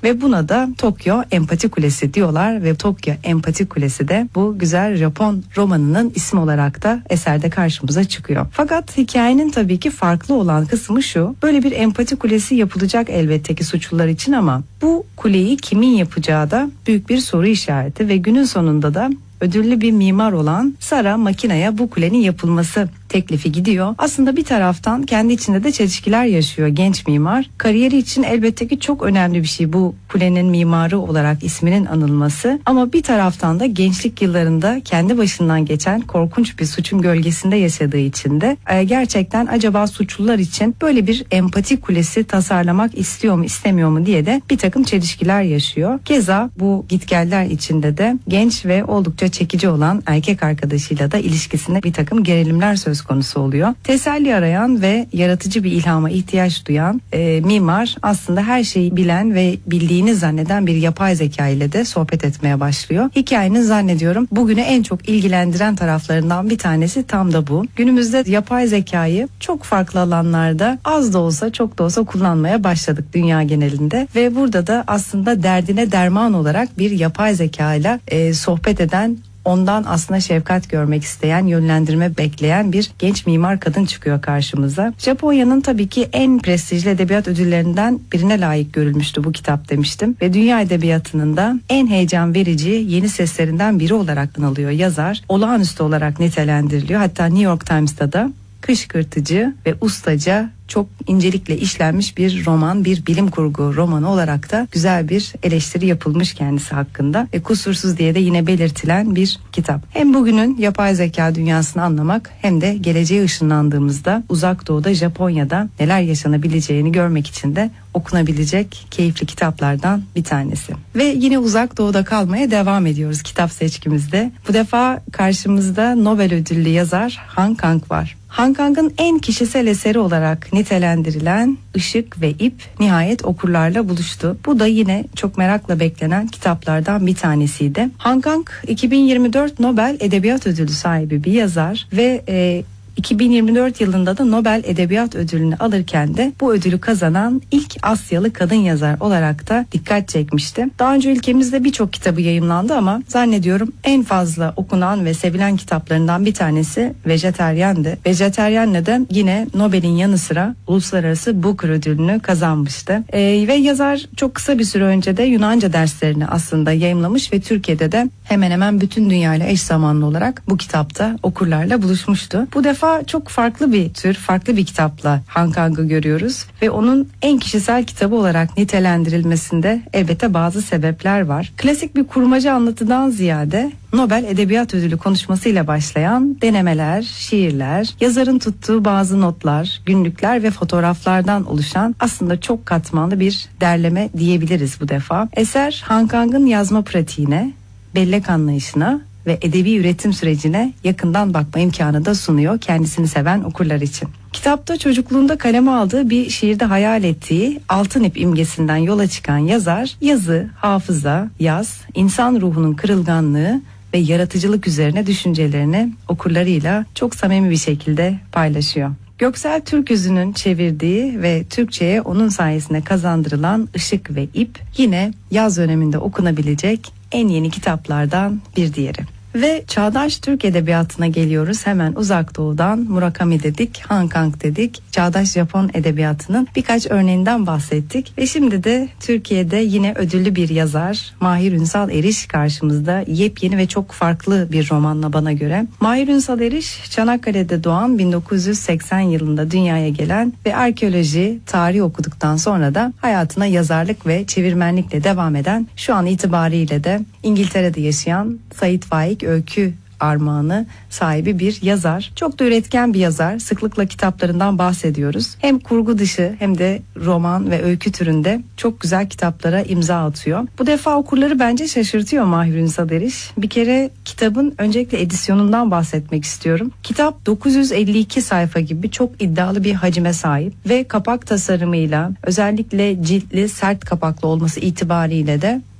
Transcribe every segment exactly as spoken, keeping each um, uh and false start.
ve buna da Tokyo Empati Kulesi diyorlar ve Tokyo Empati Kulesi de bu güzel Japon romanının ismi olarak da eserde karşımıza çıkıyor. Fakat hikayenin tabii ki farklı olan kısmı şu: böyle bir empati kulesi yapılacak elbette ki suçlular için, ama bu kuleyi kimin yapacağı da büyük bir soru işareti ve günün sonunda da ödüllü bir mimar olan Sara Makina'ya bu kulenin yapılması teklifi gidiyor. Aslında bir taraftan kendi içinde de çelişkiler yaşıyor genç mimar. Kariyeri için elbette ki çok önemli bir şey bu kulenin mimarı olarak isminin anılması. Ama bir taraftan da gençlik yıllarında kendi başından geçen korkunç bir suçun gölgesinde yaşadığı için de e, gerçekten acaba suçlular için böyle bir empati kulesi tasarlamak istiyor mu istemiyor mu diye de bir takım çelişkiler yaşıyor. Keza bu gitgeller içinde de genç ve oldukça çekici olan erkek arkadaşıyla da ilişkisinde bir takım gerilimler söz konusu oluyor. Teselli arayan ve yaratıcı bir ilhama ihtiyaç duyan e, mimar aslında her şeyi bilen ve bildiğini zanneden bir yapay zeka ile de sohbet etmeye başlıyor. Hikayenin zannediyorum bugüne en çok ilgilendiren taraflarından bir tanesi tam da bu. Günümüzde yapay zekayı çok farklı alanlarda az da olsa çok da olsa kullanmaya başladık dünya genelinde ve burada da aslında derdine derman olarak bir yapay zeka ile e, sohbet eden, ondan aslında şefkat görmek isteyen, yönlendirme bekleyen bir genç mimar kadın çıkıyor karşımıza. Japonya'nın tabii ki en prestijli edebiyat ödüllerinden birine layık görülmüştü bu kitap demiştim. Ve dünya edebiyatının da en heyecan verici yeni seslerinden biri olarak anılıyor yazar. Olağanüstü olarak nitelendiriliyor. Hatta New York Times'ta da kışkırtıcı ve ustaca, çok incelikle işlenmiş bir roman, bir bilim kurgu romanı olarak da güzel bir eleştiri yapılmış kendisi hakkında ve kusursuz diye de yine belirtilen bir kitap. Hem bugünün yapay zeka dünyasını anlamak hem de geleceğe ışınlandığımızda uzak doğuda, Japonya'da neler yaşanabileceğini görmek için de okunabilecek keyifli kitaplardan bir tanesi. Ve yine uzak doğuda kalmaya devam ediyoruz kitap seçkimizde. Bu defa karşımızda Nobel ödüllü yazar Han Kang var. Han Kang'ın en kişisel eseri olarak nitelendirilen Işık ve İp nihayet okurlarla buluştu. Bu da yine çok merakla beklenen kitaplardan bir tanesiydi. Han Kang iki bin yirmi dört Nobel Edebiyat Ödülü sahibi bir yazar ve e, iki bin yirmi dört yılında da Nobel Edebiyat Ödülünü alırken de bu ödülü kazanan ilk Asyalı kadın yazar olarak da dikkat çekmişti. Daha önce ülkemizde birçok kitabı yayımlandı ama zannediyorum en fazla okunan ve sevilen kitaplarından bir tanesi Vejeteryan'dı. Vejeteryan'la da yine Nobel'in yanı sıra Uluslararası Booker Ödülünü kazanmıştı. Ee, ve yazar çok kısa bir süre önce de Yunanca derslerini aslında yayımlamış ve Türkiye'de de hemen hemen bütün dünyayla eş zamanlı olarak bu kitapta okurlarla buluşmuştu. Bu defa çok farklı bir tür, farklı bir kitapla Han Kang'ı görüyoruz ve onun en kişisel kitabı olarak nitelendirilmesinde elbette bazı sebepler var. Klasik bir kurmaca anlatıdan ziyade Nobel Edebiyat Ödülü konuşmasıyla başlayan denemeler, şiirler, yazarın tuttuğu bazı notlar, günlükler ve fotoğraflardan oluşan aslında çok katmanlı bir derleme diyebiliriz bu defa. Eser Han Kang'ın yazma pratiğine, bellek anlayışına ve edebi üretim sürecine yakından bakma imkanı da sunuyor kendisini seven okurlar için. Kitapta çocukluğunda kaleme aldığı bir şiirde hayal ettiği altın ip imgesinden yola çıkan yazar, yazı, hafıza, yaz, insan ruhunun kırılganlığı ve yaratıcılık üzerine düşüncelerini okurlarıyla çok samimi bir şekilde paylaşıyor. Göksel Türküzü'nün çevirdiği ve Türkçe'ye onun sayesinde kazandırılan Işık ve İp yine yaz döneminde okunabilecek en yeni kitaplardan bir diğeri. Ve çağdaş Türk edebiyatına geliyoruz. Hemen uzak doğudan Murakami dedik, Han Kang dedik. Çağdaş Japon edebiyatının birkaç örneğinden bahsettik. Ve şimdi de Türkiye'de yine ödüllü bir yazar Mahir Ünsal Eriş karşımızda, yepyeni ve çok farklı bir romanla bana göre. Mahir Ünsal Eriş, Çanakkale'de doğan, bin dokuz yüz seksen yılında dünyaya gelen ve arkeoloji, tarih okuduktan sonra da hayatına yazarlık ve çevirmenlikle devam eden, şu an itibariyle de İngiltere'de yaşayan Sait Faik öykü armağanı sahibi bir yazar. Çok da üretken bir yazar. Sıklıkla kitaplarından bahsediyoruz. Hem kurgu dışı hem de roman ve öykü türünde çok güzel kitaplara imza atıyor. Bu defa okurları bence şaşırtıyor Mahir Ünsal Eriş. Bir kere kitabın öncelikle edisyonundan bahsetmek istiyorum. Kitap dokuz yüz elli iki sayfa gibi çok iddialı bir hacime sahip ve kapak tasarımıyla, özellikle ciltli, sert kapaklı olması itibariyle de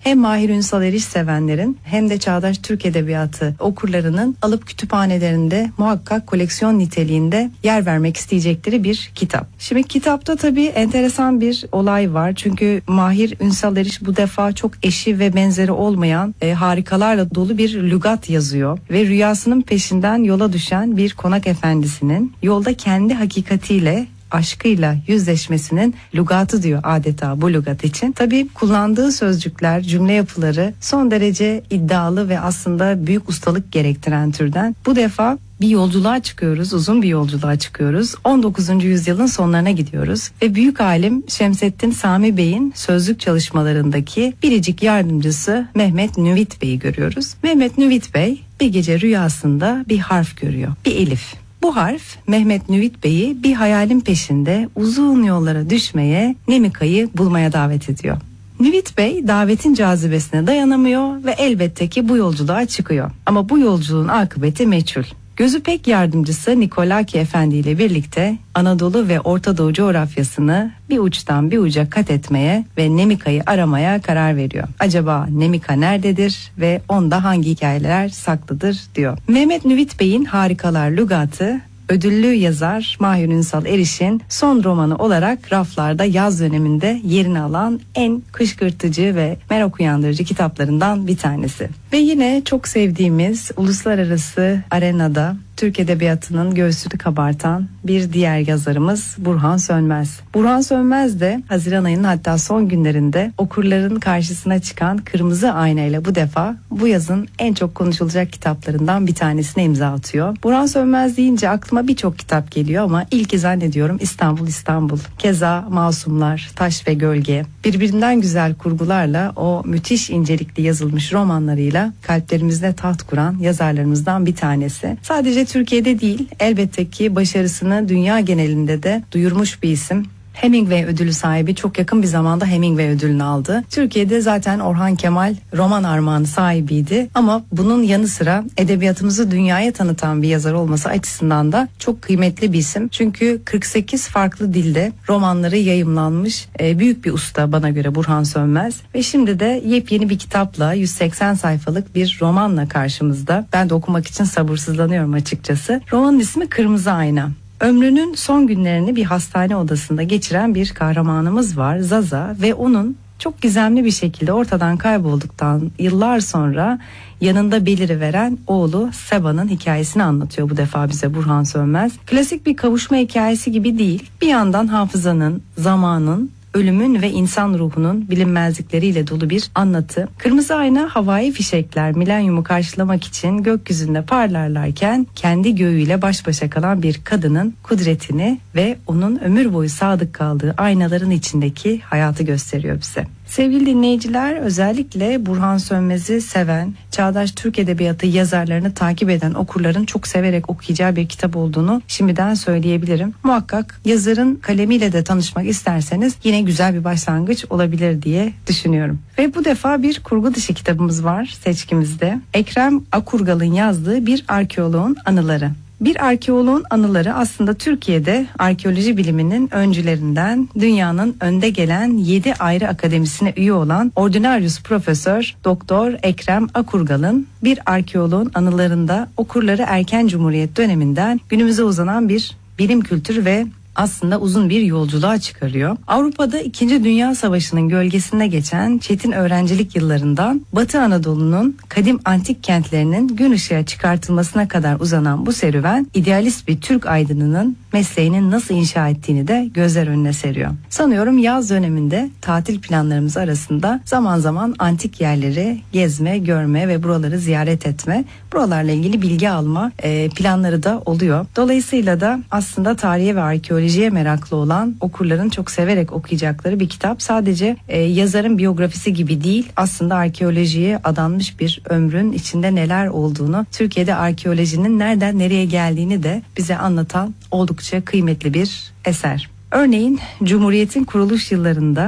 hem Mahir Ünsal Eriş sevenlerin hem de çağdaş Türk Edebiyatı okurlarının alıp kütüphanelerinde muhakkak koleksiyon niteliğinde yer vermek isteyecekleri bir kitap. Şimdi kitapta tabii enteresan bir olay var. Çünkü Mahir Ünsal Eriş bu defa çok eşi ve benzeri olmayan e, harikalarla dolu bir lügat yazıyor ve rüyasının peşinden yola düşen bir konak efendisinin yolda kendi hakikatiyle, aşkıyla yüzleşmesinin lügatı diyor adeta bu lügat için. Tabii kullandığı sözcükler, cümle yapıları son derece iddialı ve aslında büyük ustalık gerektiren türden. Bu defa bir yolculuğa çıkıyoruz, uzun bir yolculuğa çıkıyoruz. on dokuzuncu yüzyılın sonlarına gidiyoruz ve büyük alim Şemsettin Sami Bey'in sözlük çalışmalarındaki biricik yardımcısı Mehmet Nüvit Bey'i görüyoruz. Mehmet Nüvit Bey bir gece rüyasında bir harf görüyor, bir elif. Bu harf Mehmet Nüvit Bey'i bir hayalin peşinde uzun yollara düşmeye, Nemika'yı bulmaya davet ediyor. Nüvit Bey davetin cazibesine dayanamıyor ve elbette ki bu yolculuğa çıkıyor. Ama bu yolculuğun akıbeti meçhul. Gözü pek yardımcısı Nikolaki Efendi ile birlikte Anadolu ve Orta Doğu coğrafyasını bir uçtan bir uca kat etmeye ve Nemika'yı aramaya karar veriyor. Acaba Nemika nerededir ve onda hangi hikayeler saklıdır diyor. Mehmet Nüvit Bey'in Harikalar Lügatı ödüllü yazar Mahir Ünsal Eriş'in son romanı olarak raflarda yaz döneminde yerini alan en kışkırtıcı ve merak uyandırıcı kitaplarından bir tanesi. Ve yine çok sevdiğimiz uluslararası arenada Türk Edebiyatı'nın göğsünü kabartan bir diğer yazarımız Burhan Sönmez. Burhan Sönmez de Haziran ayının hatta son günlerinde okurların karşısına çıkan Kırmızı Ayna ile bu defa bu yazın en çok konuşulacak kitaplarından bir tanesine imza atıyor. Burhan Sönmez deyince aklıma birçok kitap geliyor ama ilki zannediyorum İstanbul İstanbul. Keza Masumlar, Taş ve Gölge. Birbirinden güzel kurgularla o müthiş incelikli yazılmış romanlarıyla kalplerimizde taht kuran yazarlarımızdan bir tanesi. Sadece Türkiye'de değil, elbette ki başarısını dünya genelinde de duyurmuş bir isim. Hemingway ödülü sahibi, çok yakın bir zamanda Hemingway ödülünü aldı. Türkiye'de zaten Orhan Kemal roman armağanı sahibiydi ama bunun yanı sıra edebiyatımızı dünyaya tanıtan bir yazar olması açısından da çok kıymetli bir isim. Çünkü kırk sekiz farklı dilde romanları yayımlanmış e, büyük bir usta bana göre Burhan Sönmez. Ve şimdi de yepyeni bir kitapla, yüz seksen sayfalık bir romanla karşımızda. Ben de okumak için sabırsızlanıyorum açıkçası. Romanın ismi Kırmızı Ayna. Ömrünün son günlerini bir hastane odasında geçiren bir kahramanımız var, Zaza, ve onun çok gizemli bir şekilde ortadan kaybolduktan yıllar sonra yanında beliriveren oğlu Seba'nın hikayesini anlatıyor bu defa bize Burhan Sönmez. Klasik bir kavuşma hikayesi gibi değil, bir yandan hafızanın, zamanın, ölümün ve insan ruhunun bilinmezlikleriyle dolu bir anlatı. Kırmızı Ayna havai fişekler milenyumu karşılamak için gökyüzünde parlarlarken kendi göğüyle baş başa kalan bir kadının kudretini ve onun ömür boyu sadık kaldığı aynaların içindeki hayatı gösteriyor bize. Sevgili dinleyiciler, özellikle Burhan Sönmez'i seven, çağdaş Türk Edebiyatı yazarlarını takip eden okurların çok severek okuyacağı bir kitap olduğunu şimdiden söyleyebilirim. Muhakkak yazarın kalemiyle de tanışmak isterseniz yine güzel bir başlangıç olabilir diye düşünüyorum. Ve bu defa bir kurgu dışı kitabımız var seçkimizde. Ekrem Akurgal'ın yazdığı Bir Arkeoloğun Anıları. Bir arkeoloğun anıları aslında Türkiye'de arkeoloji biliminin öncülerinden, dünyanın önde gelen yedi ayrı akademisine üye olan Ordinarius Profesör Doktor Ekrem Akurgal'ın Bir Arkeoloğun Anılarında okurları erken Cumhuriyet döneminden günümüze uzanan bir bilim kültürü ve aslında uzun bir yolculuğa çıkarıyor. Avrupa'da İkinci Dünya Savaşı'nın gölgesinde geçen çetin öğrencilik yıllarından Batı Anadolu'nun kadim antik kentlerinin gün ışığa çıkartılmasına kadar uzanan bu serüven, idealist bir Türk aydınının mesleğini nasıl inşa ettiğini de gözler önüne seriyor. Sanıyorum yaz döneminde tatil planlarımız arasında zaman zaman antik yerleri gezme, görme ve buraları ziyaret etme, buralarla ilgili bilgi alma e, planları da oluyor. Dolayısıyla da aslında tarihe ve arkeolojiye meraklı olan okurların çok severek okuyacakları bir kitap. Sadece e, yazarın biyografisi gibi değil, aslında arkeolojiye adanmış bir ömrün içinde neler olduğunu, Türkiye'de arkeolojinin nereden nereye geldiğini de bize anlatan oldukça kıymetli bir eser. Örneğin Cumhuriyet'in kuruluş yıllarında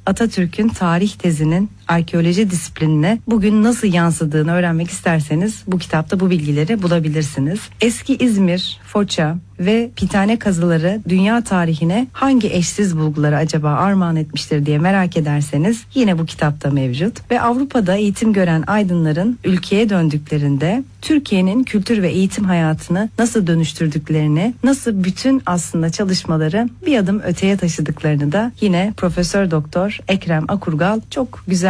Atatürk'ün tarih tezinin arkeoloji disiplinine bugün nasıl yansıdığını öğrenmek isterseniz bu kitapta bu bilgileri bulabilirsiniz. Eski İzmir, Foça ve Pitane kazıları dünya tarihine hangi eşsiz bulguları acaba armağan etmiştir diye merak ederseniz yine bu kitapta mevcut. Ve Avrupa'da eğitim gören aydınların ülkeye döndüklerinde Türkiye'nin kültür ve eğitim hayatını nasıl dönüştürdüklerini, nasıl bütün aslında çalışmaları bir adım öteye taşıdıklarını da yine Profesör Doktor Ekrem Akurgal çok güzel